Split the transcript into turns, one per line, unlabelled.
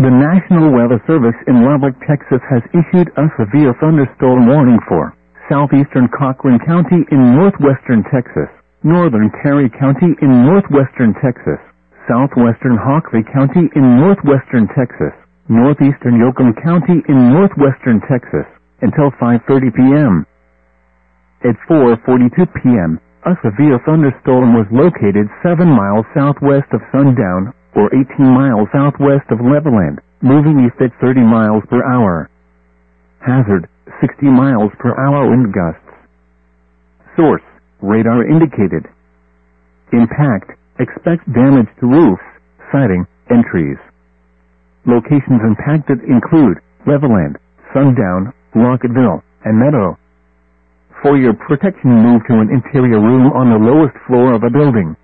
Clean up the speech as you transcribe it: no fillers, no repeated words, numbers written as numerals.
The National Weather Service in Lubbock, Texas has issued a severe thunderstorm warning for southeastern Cochran County in northwestern Texas, northern Terry County in northwestern Texas, southwestern Hockley County in northwestern Texas, northeastern Yoakum County in northwestern Texas, until 5:30 p.m. At 4:42 p.m., a severe thunderstorm was located 7 miles southwest of Sundown, or 18 miles southwest of Levelland, moving east at 30 miles per hour. Hazard, 60 miles per hour wind gusts. Source, radar indicated. Impact, expect damage to roofs, siding, and trees. Locations impacted include Levelland, Sundown, Rockettville, and Meadow. For your protection, move to an interior room on the lowest floor of a building.